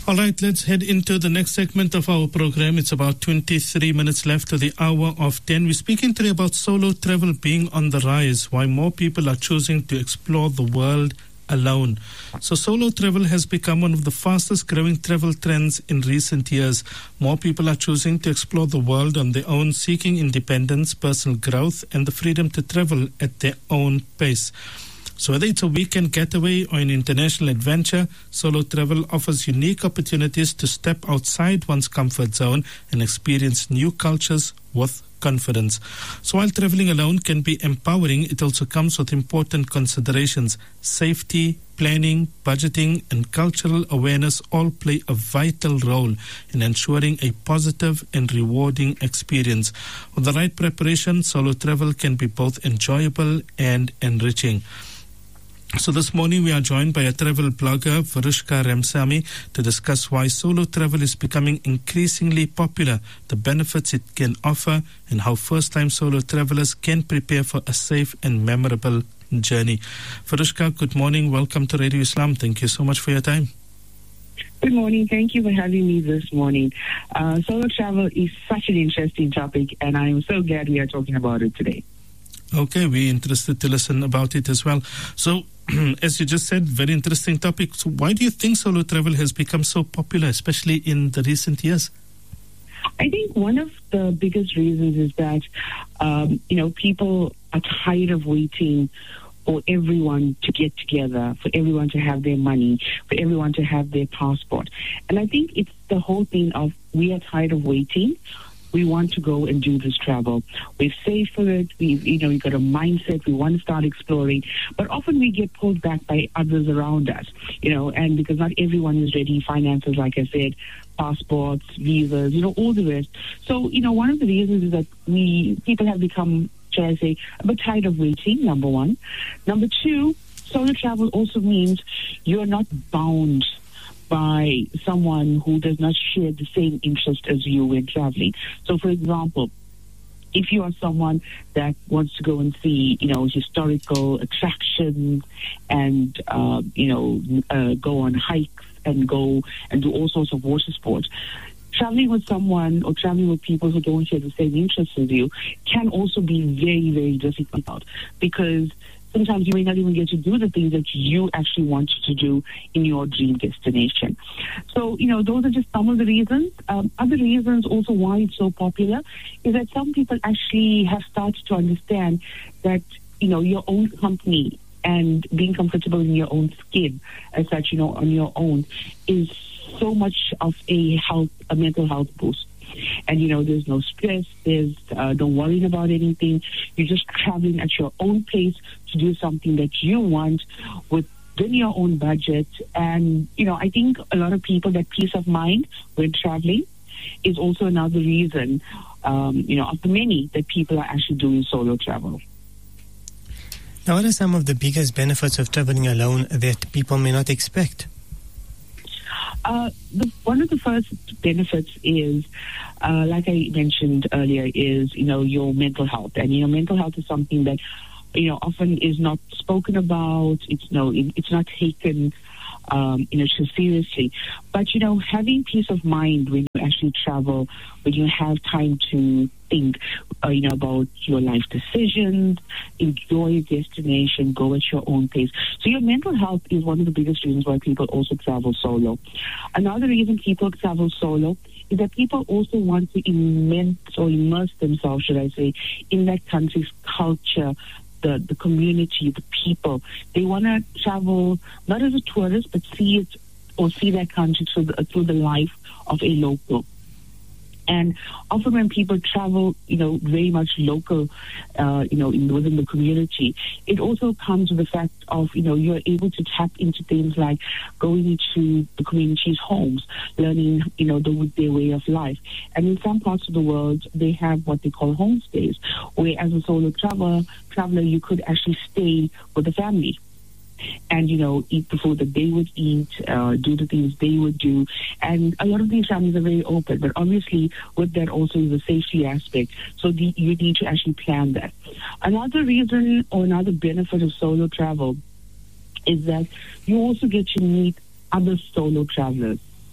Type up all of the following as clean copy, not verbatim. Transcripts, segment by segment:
All right, let's head into the next segment of our program. It's about 23 minutes left to the hour of 10. We're speaking today about solo travel being on the rise, why more people are choosing to explore the world alone. So solo travel has become one of the fastest growing travel trends in recent years. More people are choosing to explore the world on their own, seeking independence, personal growth, and the freedom to travel at their own pace. So whether it's a weekend getaway or an international adventure, solo travel offers unique opportunities to step outside one's comfort zone and experience new cultures with confidence. So while traveling alone can be empowering, it also comes with important considerations. Safety, planning, budgeting, and cultural awareness all play a vital role in ensuring a positive and rewarding experience. With the right preparation, solo travel can be both enjoyable and enriching. So this morning we are joined by a travel blogger, Varushka Ramsamy, to discuss why solo travel is becoming increasingly popular, the benefits it can offer, and how first-time solo travelers can prepare for a safe and memorable journey. Varushka, good morning. Welcome to Radio Islam. Thank you so much for your time. Good morning. Thank you for having me this morning. Solo travel is such an interesting topic, and I am so glad we are talking about it today. Okay, we're interested to listen about it as well. So, as you just said, very interesting topic. So why do you think solo travel has become so popular, especially in the recent years? I think one of the biggest reasons is that, people are tired of waiting for everyone to get together, for everyone to have their money, for everyone to have their passport. And I think it's the whole thing of we are tired of waiting. We want to go and do this travel. We've saved for it. We've got a mindset. We want to start exploring. But often we get pulled back by others around us, and because not everyone is ready, finances, like I said, passports, visas, all the rest. So, one of the reasons is that people have become, shall I say, a bit tired of waiting, number one. Number two, solo travel also means you're not bound by someone who does not share the same interest as you when traveling. So, for example, if you are someone that wants to go and see, historical attractions and, go on hikes and go and do all sorts of water sports, traveling with someone or traveling with people who don't share the same interests as you can also be very, very difficult because sometimes you may not even get to do the things that you actually want to do in your dream destination. So, those are just some of the reasons. Other reasons also why it's so popular is that some people actually have started to understand that, your own company and being comfortable in your own skin as such, on your own is so much of a mental health boost. And, there's no stress, there's don't worry about anything. You're just traveling at your own pace to do something that you want within your own budget. And, I think a lot of people, that peace of mind when traveling is also another reason, of the many that people are actually doing solo travel. Now, what are some of the biggest benefits of traveling alone that people may not expect? One of the first benefits is, like I mentioned earlier, is, your mental health. And, mental health is something that, often is not spoken about. It's not taken, too seriously. But, having peace of mind when you actually travel, when you have time to think, about your life decisions, enjoy your destination, go at your own pace. So your mental health is one of the biggest reasons why people also travel solo. Another reason people travel solo is that people also want to immerse themselves, should I say, in that country's culture, the community, the people. They want to travel not as a tourist, but see that country through the life of a local. And often when people travel, very much local, within the community, it also comes with the fact of, you're able to tap into things like going into the community's homes, learning, their way of life. And in some parts of the world, they have what they call homestays, where as a solo traveler, you could actually stay with the family. And, eat the food that they would eat, do the things they would do. And a lot of these families are very open, but obviously with that also is the safety aspect. So you need to actually plan that. Another reason or another benefit of solo travel is that you also get to meet other solo travelers.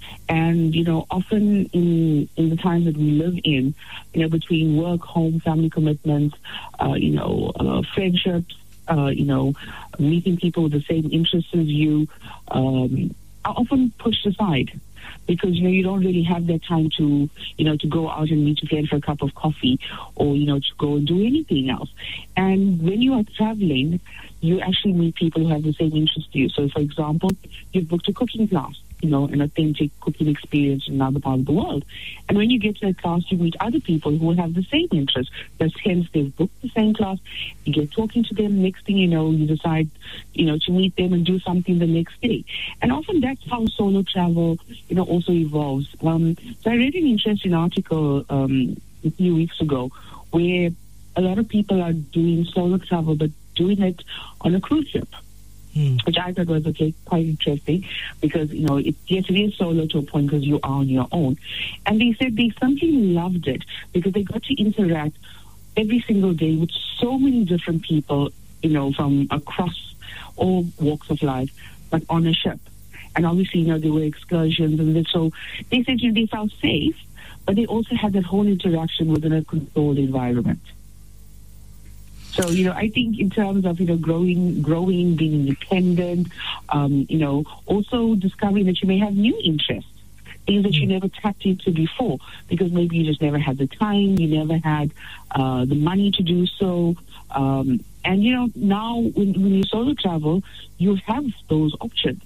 And, often in the times that we live in, between work, home, family commitments, friendships, meeting people with the same interests as you, are often pushed aside. Because, you don't really have that time to go out and meet a friend for a cup of coffee or, to go and do anything else. And when you are traveling, you actually meet people who have the same interest to you. So, for example, you've booked a cooking class, an authentic cooking experience in another part of the world. And when you get to that class, you meet other people who have the same interest. Thus, hence, they've booked the same class. You get talking to them. Next thing you know, you decide, to meet them and do something the next day. And often that's how solo travel, also evolves. So I read an interesting article a few weeks ago where a lot of people are doing solo travel, but doing it on a cruise ship. Which I thought was quite interesting because, it is solo to a point because you are on your own. And they said they simply loved it because they got to interact every single day with so many different people, from across all walks of life, but on a ship. And obviously, there were excursions and so they said they felt safe, but they also had that whole interaction within a controlled environment. So, I think in terms of, growing, being independent, also discovering that you may have new interests, things that you never tapped into before, because maybe you just never had the time, you never had the money to do so. And, now when you solo travel, you have those options.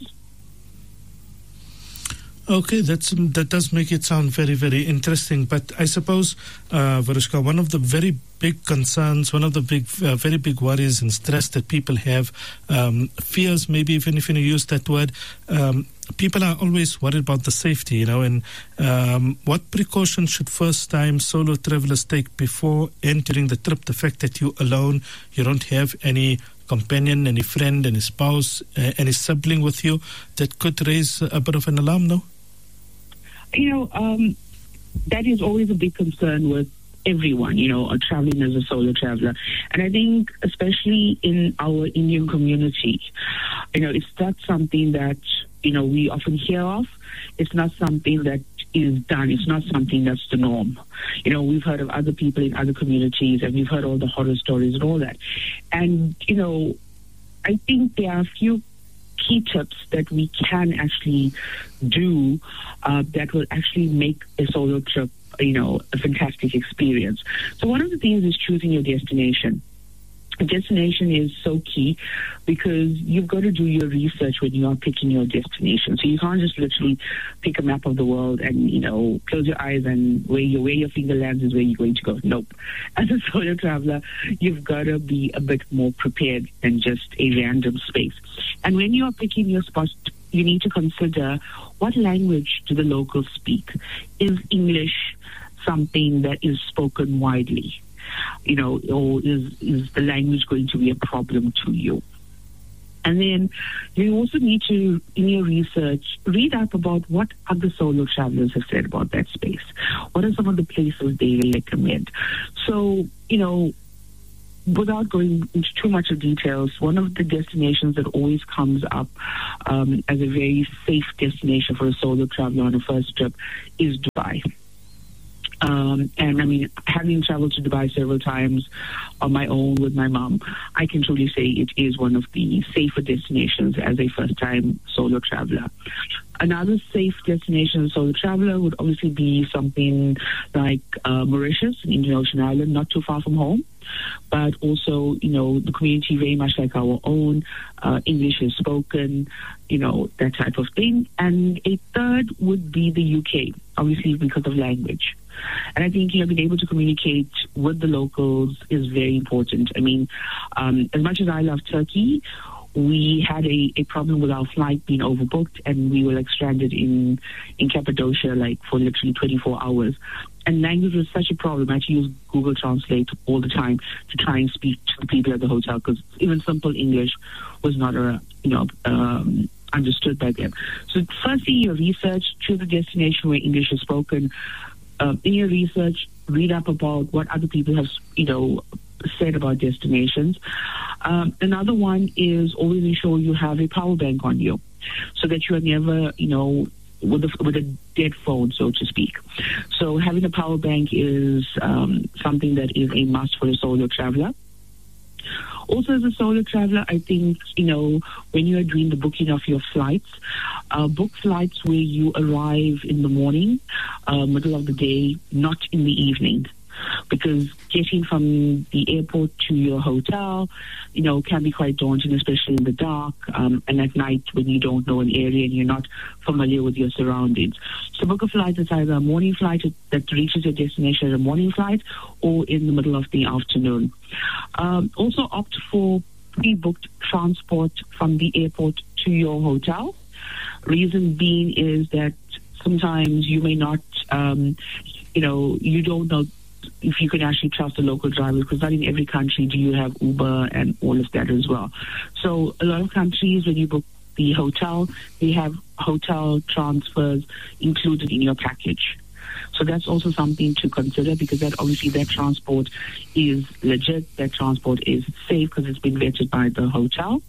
Okay, that does make it sound very, very interesting. But I suppose, Varushka, one of the very big concerns, one of the very big worries and stress that people have, fears, maybe even if you use that word, people are always worried about the safety, and what precautions should first-time solo travelers take before entering the trip? The fact that you're alone, you don't have any companion, any friend, any spouse, any sibling with you, that could raise a bit of an alarm, no? That is always a big concern with everyone, traveling as a solo traveler. And I think especially in our Indian community, it's not something that, we often hear of. It's not something that is done. It's not something that's the norm. We've heard of other people in other communities and we've heard all the horror stories and all that. And, I think there are a few key tips that we can actually do that will actually make a solo trip, a fantastic experience. So one of the things is choosing your destination. A destination is so key because you've got to do your research when you are picking your destination. So you can't just literally pick a map of the world and, close your eyes and where your finger lands is where you're going to go. Nope. As a solo traveler, you've got to be a bit more prepared than just a random space. And when you are picking your spot, you need to consider what language do the locals speak? Is English something that is spoken widely? Or is the language going to be a problem to you? And then you also need to, in your research, read up about what other solo travelers have said about that space. What are some of the places they recommend? So, without going into too much of details, one of the destinations that always comes up as a very safe destination for a solo traveler on a first trip is Dubai. And I mean, having traveled to Dubai several times on my own with my mom, I can truly say it is one of the safer destinations as a first-time solo traveler. Another safe destination as a solo traveler would obviously be something like Mauritius, an Indian Ocean island, not too far from home. But also, the community very much like our own, English is spoken, that type of thing. And a third would be the UK, obviously because of language. And I think, being able to communicate with the locals is very important. I mean, as much as I love Turkey, we had a problem with our flight being overbooked and we were stranded in Cappadocia for literally 24 hours. And language was such a problem. I had to use Google Translate all the time to try and speak to the people at the hotel because even simple English was not understood by them. So firstly, your research, choose a destination where English is spoken. In your research, read up about what other people have, said about destinations. Another one is always ensure you have a power bank on you so that you are never, with a dead phone, so to speak. So having a power bank is something that is a must for a solo traveler. Also, as a solo traveler, I think, when you are doing the booking of your flights, book flights where you arrive in the morning, middle of the day, not in the evening. Because getting from the airport to your hotel, can be quite daunting, especially in the dark, and at night when you don't know an area and you're not familiar with your surroundings. So book a flight that's either a morning flight that reaches your destination as a morning flight or in the middle of the afternoon. Also opt for pre-booked transport from the airport to your hotel. Reason being is that sometimes you may not, you don't know if you can actually trust a local driver, because not in every country do you have Uber and all of that as well. So a lot of countries, when you book the hotel, they have hotel transfers included in your package. So that's also something to consider, because that transport is legit, that transport is safe because it's been vetted by the hotel.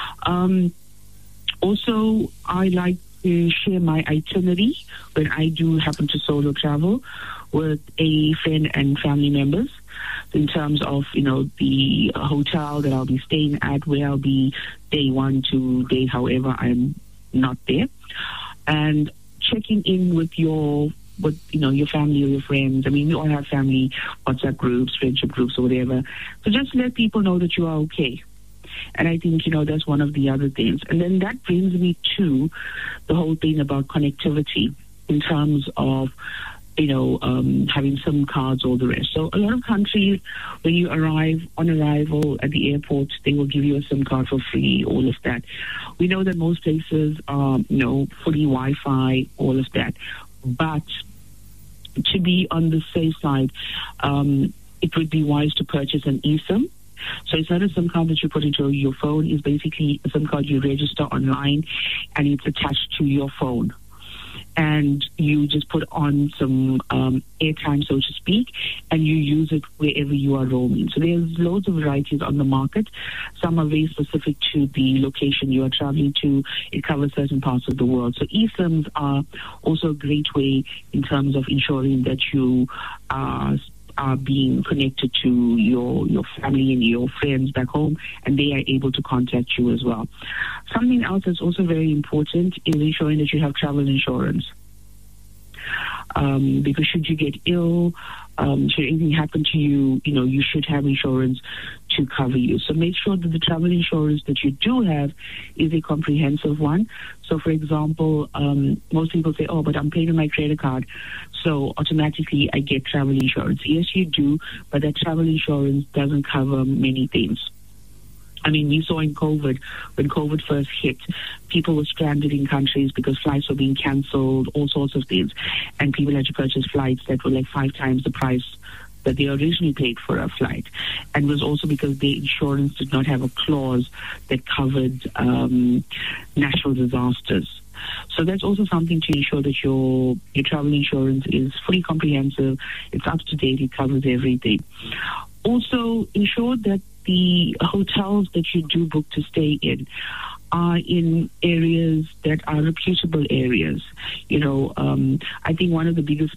Also, I like to share my itinerary when I do happen to solo travel with a friend and family members, in terms of, the hotel that I'll be staying at, where I'll be day 1 to day however I'm not there, and checking in with your family or your friends. I mean, we all have family WhatsApp groups, friendship groups or whatever. So just let people know that you are okay. And I think, that's one of the other things. And then that brings me to the whole thing about connectivity in terms of, having SIM cards, all the rest. So a lot of countries, when you arrive, on arrival at the airport, they will give you a SIM card for free, all of that. We know that most places are, fully Wi-Fi, all of that. But to be on the safe side, it would be wise to purchase an eSIM. So it's not a SIM card that you put into your phone. It's basically a SIM card you register online, and it's attached to your phone. And you just put on some airtime, so to speak, and you use it wherever you are roaming. So there's loads of varieties on the market. Some are very specific to the location you are traveling to. It covers certain parts of the world. So eSIMs are also a great way in terms of ensuring that you are being connected to your family and your friends back home, and they are able to contact you as well. Something else that's also very important is ensuring that you have travel insurance. Because should you get ill, should anything happen to you, you should have insurance to cover you. So make sure that the travel insurance that you do have is a comprehensive one. So, for example, most people say, but I'm paying with my credit card, so automatically I get travel insurance. Yes, you do, but that travel insurance doesn't cover many things. I mean, we saw in COVID, when COVID first hit, people were stranded in countries because flights were being cancelled, all sorts of things. And people had to purchase flights that were like 5 times the price that they originally paid for a flight. And it was also because the insurance did not have a clause that covered natural disasters. So that's also something to ensure that your travel insurance is fully comprehensive, it's up to date, it covers everything. Also, ensure that the hotels that you do book to stay in are in areas that are reputable areas. I think one of the biggest